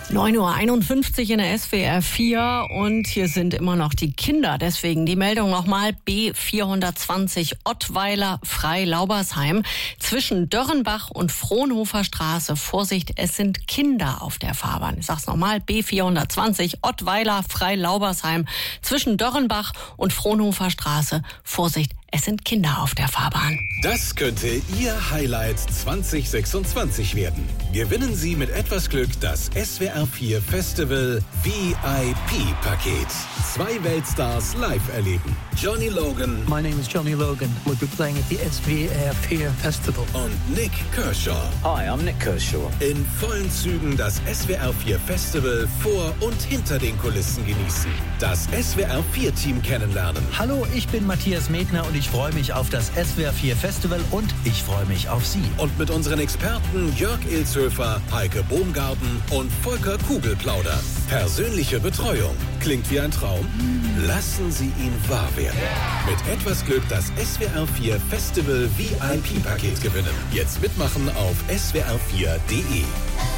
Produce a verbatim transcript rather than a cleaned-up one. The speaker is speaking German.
neun Uhr einundfünfzig in der S W R vier und hier sind immer noch die Kinder. Deswegen die Meldung nochmal: B vierhundertzwanzig Ottweiler Freilaubersheim. Zwischen Dörrenbach und Frohnhofer Straße. Vorsicht, es sind Kinder auf der Fahrbahn. Ich sag's nochmal: B vierhundertzwanzig Ottweiler Freilaubersheim. Zwischen Dörrenbach und Frohnhofer Straße. Vorsicht, es sind Kinder auf der Fahrbahn. Das könnte Ihr Highlight zwanzig sechsundzwanzig werden. Gewinnen Sie mit etwas Glück das S W R vier Festival V I P-Paket. Zwei Weltstars live erleben. Johnny Logan. My name is Johnny Logan. We'll be playing at the S W R vier Festival. Und Nick Kershaw. Hi, I'm Nick Kershaw. In vollen Zügen das S W R vier Festival vor und hinter den Kulissen genießen. Das S W R vier Team kennenlernen. Hallo, ich bin Matthias Medner und ich freue mich auf das S W R vier Festival und ich freue mich auf Sie. Und mit unseren Experten Jörg Ilzhöfer, Heike Bohmgarten und Volker Kugel plaudern. Persönliche Betreuung. Klingt wie ein Traum? Lassen Sie ihn wahr werden. Mit etwas Glück das S W R vier Festival V I P-Paket gewinnen. Jetzt mitmachen auf S W R vier Punkt de.